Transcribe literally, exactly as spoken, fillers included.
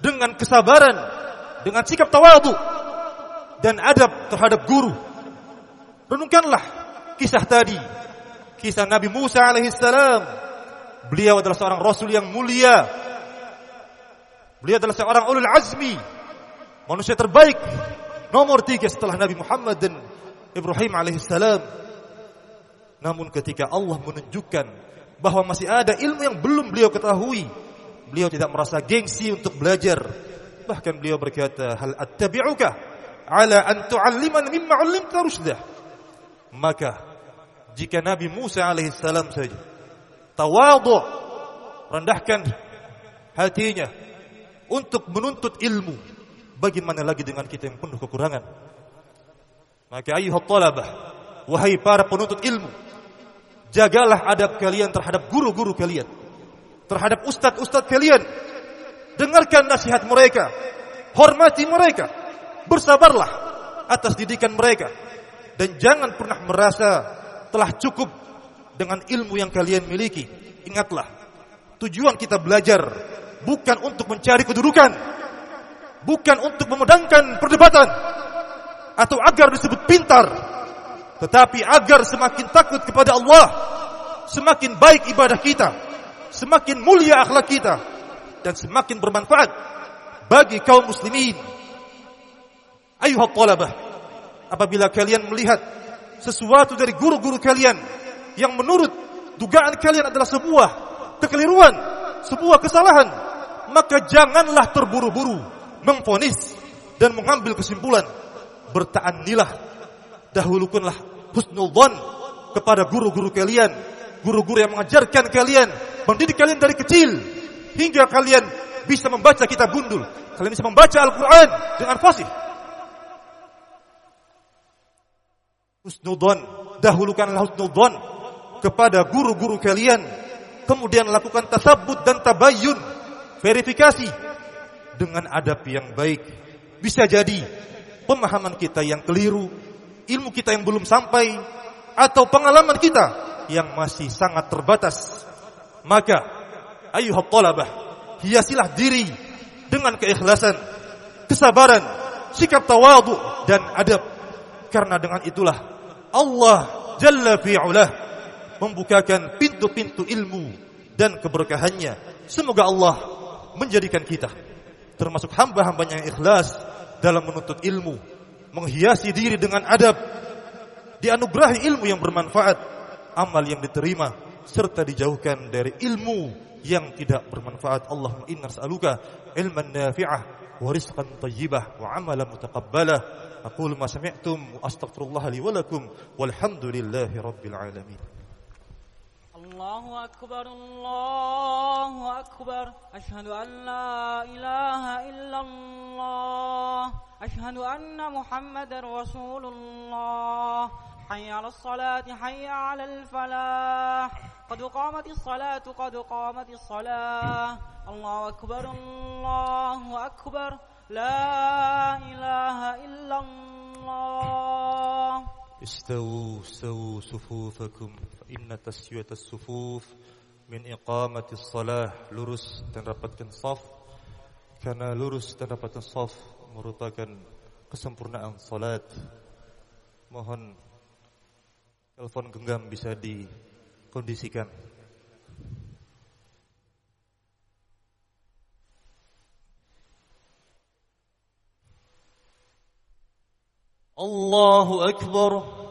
dengan kesabaran, dengan sikap tawadhu dan adab terhadap guru. Renungkanlah kisah tadi, kisah Nabi Musa alaihissalam. Beliau adalah seorang rasul yang mulia. Beliau adalah seorang ulul azmi, manusia terbaik nomor tiga setelah Nabi Muhammad dan Ibrahim alaihissalam. Namun ketika Allah menunjukkan bahwa masih ada ilmu yang belum beliau ketahui, beliau tidak merasa gengsi untuk belajar. Bahkan beliau berkata, hal attabi'uka ala an tu'alliman mimma 'allimta rusydah. Maka jika Nabi Musa alaihissalam saja tawadhu, rendahkan hatinya untuk menuntut ilmu, bagaimana lagi dengan kita yang penuh kekurangan? Maka ayyuhat talabah, wahai para penuntut ilmu, jagalah adab kalian terhadap guru-guru kalian, terhadap ustadz-ustadz kalian. Dengarkan nasihat mereka, hormati mereka, bersabarlah atas didikan mereka, dan jangan pernah merasa telah cukup dengan ilmu yang kalian miliki. Ingatlah, tujuan kita belajar bukan untuk mencari kedudukan, bukan untuk memedangkan perdebatan atau agar disebut pintar, tetapi agar semakin takut kepada Allah, semakin baik ibadah kita, semakin mulia akhlak kita, dan semakin bermanfaat bagi kaum muslimin. Ayuhat talabah, apabila kalian melihat sesuatu dari guru-guru kalian yang menurut dugaan kalian adalah sebuah kekeliruan, sebuah kesalahan, maka janganlah terburu-buru memvonis dan mengambil kesimpulan. Berta'annilah, dahulukanlah husnul dzan kepada guru-guru kalian, guru-guru yang mengajarkan kalian, mendidik kalian dari kecil hingga kalian bisa membaca kitab gundul, kalian bisa membaca Al-Quran dengan fasih. Husnul dzan, dahulukanlah husnul dzan kepada guru-guru kalian, kemudian lakukan tasabbut dan tabayyun, verifikasi dengan adab yang baik. Bisa jadi pemahaman kita yang keliru, ilmu kita yang belum sampai, atau pengalaman kita yang masih sangat terbatas. Maka ayyuhat talabah, hiasilah diri dengan keikhlasan, kesabaran, sikap tawadhu dan adab. Karena dengan itulah Allah Jalla fi'ulah membukakan pintu-pintu ilmu dan keberkahannya. Semoga Allah menjadikan kita termasuk hamba-hambanya yang ikhlas dalam menuntut ilmu, menghiasi diri dengan adab, dianugerahi ilmu yang bermanfaat, amal yang diterima, serta dijauhkan dari ilmu yang tidak bermanfaat. Allahumma inna nas'aluka ilman nafi'ah wa rizqan tayyibah wa amalan mutaqabbalah. Aqulu ma sami'tum wa astaghfirullah li wa lakum walhamdulillahi rabbil alamin. Allahu akbar, Allahu akbar. Asyhadu an la ilaha illallah. Asyhadu anna Muhammadar Rasulullah. Hayya 'alas salati, hayya 'alal falah. Qad qamatis salatu, qad qamatis salah. Allahu akbar, Allahu akbar. La ilaha illallah. استووا استووا صفوفكم فإن تسوية الصفوف من إقامة الصلاة. Lurus dan rapatkan saf, karena lurus dan rapatkan saf merupakan kesempurnaan salat. Mohon telepon genggam bisa dikondisikan. Allahu Akbar.